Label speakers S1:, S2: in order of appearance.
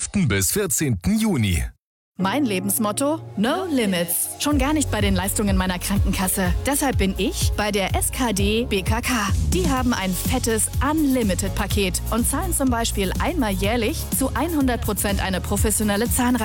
S1: 11. bis 14. Juni.
S2: Mein Lebensmotto? No Limits. Schon gar nicht bei den Leistungen meiner Krankenkasse. Deshalb bin ich bei der SKD BKK. Die haben ein fettes Unlimited-Paket und zahlen zum Beispiel einmal jährlich zu 100% eine professionelle Zahnreinigung.